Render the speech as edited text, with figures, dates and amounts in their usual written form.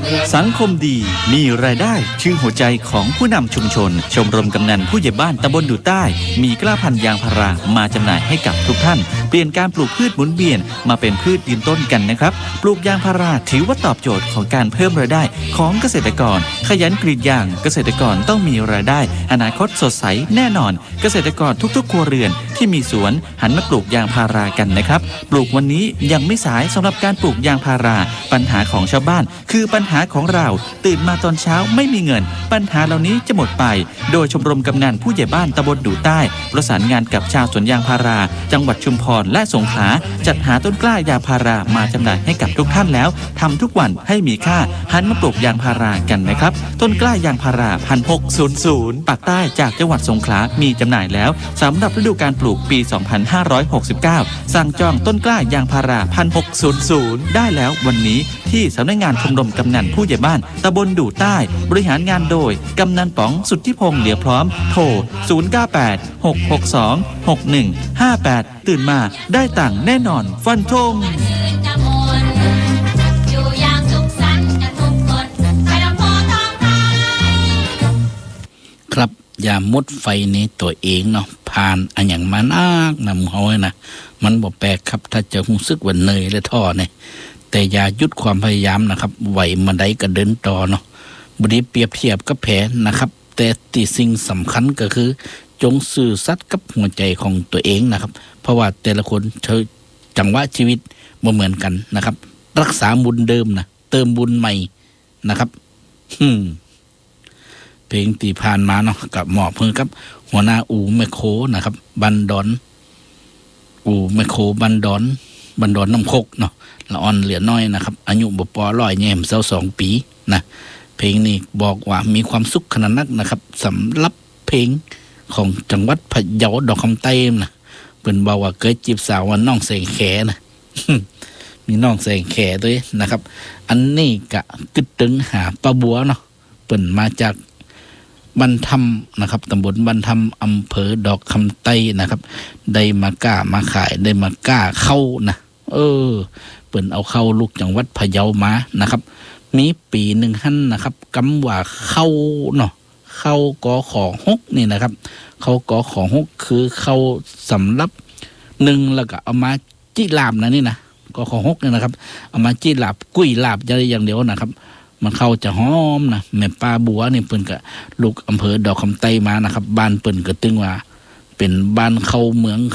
สังคมดีมีรายได้ชื่อหัวใจของผู้นำชุมชนชมรมกำนันผู้ใหญ่บ้านตำบลดูใต้มีกล้าพันธุ์ยางพารามาจำหน่ายให้กับทุกท่านเปลี่ยนการปลูกพืชหมุนเวียนมาเป็นพืชยืนต้นกันนะครับปลูกยางพาราถือว่าตอบโจทย์ของการเพิ่มรายได้ของเกษตรกรขยันกรีดยางเกษตรกรต้องมีรายได้อนาคตสดใสแน่นอนเกษตรกรทุกๆครัวเรือนที่มีสวนหันมาปลูกยางพารากันนะครับปลูกวันนี้ยังไม่สายสำหรับการปลูกยางพาราปัญหาของชาวบ้านคือปัญหาของเราตื่นมาตอนเช้าไม่มีเงินปัญหาเหล่านี้จะหมดไปโดยชมรมกำนันผู้ใหญ่บ้านตำบลดูใต้ประสานงานกับชาวสวนยางพาราจังหวัดชุมพรและสงขลาจัดหาต้นกล้ายางพารามาจำหน่ายให้กับทุกท่านแล้วทำทุกวันให้มีค่าหันมาปลูกยางพารากันนะครับต้นกล้ายางพารา1600ปากใต้จากจังหวัดสงขลามีจำหน่ายแล้วสำหรับฤดูการปลูกปี2569สั่งจองต้นกล้ายางพารา1600ได้แล้ววันนี้ที่สำนักงานชมรมกำนันผู้ใหญ่บ้านตำบลดูใต้บริหารงานโดยกำนันป๋องสุทธิพงษ์เหลียวพร้อมโทร0986626158ตื่นมาได้ต่างแน่นอนฟันธงครับอย่ามุดไฟในตัวเองเนาะผ่านอันอย่างมานากนำเขานะมันบ่แปลกครับถ้าจะรู้สึกว่าเหนื่อยและท้อเนี่ยแต่อย่าหยุดความพยายามนะครับไหวมาได้ก็เดินต่อเนาะบ่ได้เปรียบเทียบกับแผลนะครับแต่ที่สิ่งสำคัญก็คือจงซื่อสัตย์กับหัวใจของตัวเองนะครับเพราะว่าแต่ละคนจังหวะชีวิตบ่เหมือนกันนะครับรักษาบุญเดิมนะเติมบุญใหม่นะครับเพลงตีผ่านมาเนาะกับหมอบเพิ่งกับหัวหน้าอู่แมคโครนะครับบันดอนอู่แมคโครบันดอนน้ำโคกเนาะละอ่อนเหลือน้อยนะครับอายุบ่ปอร้อยแย่ม22ปีนะเพลงนี้บอกว่ามีความสุขขนาดนักนะครับสำหรับเพลงของจังหวัดพะเยาดอกคำใต้นะเพิ่นบอกว่าเคยจีบสาวว่าน้องแสงแขนะ มีน้องแสงแขด้วยนะครับอันนี้ก็กึดตึงหาปลาบัวเนาะเพิ่นมาจากบรรทัมนะครับตำบลบรรทัมอำเภอดอกคำใต้นะครับได้มาก้ามาขายได้มาก้าเข้านะเปิ่นเอาเข้าลูกจังหวัดพะเยามานะครับมีปีหนึ่งหั่นนะครับกำว่าเข้าเนาะเข้ากอขอฮกนี่นะครับเข้ากอขอฮกคือเข้าสำหรับหนึ่งแล้วก็เอามาจิลาบนะนี่นะกอขอฮกเนี่ยนะครับเอามาจิลาบกุ้ยลาบอย่างเดียวนะครับมันเข้าจะหอมนะแม่ป้าบัวนี่เปิ้นก็ลูกอำเภอดอกคำใต้มานะครับบ้านเปิ้นก็ตึงว่าเป็นบ้านเข้าเมือง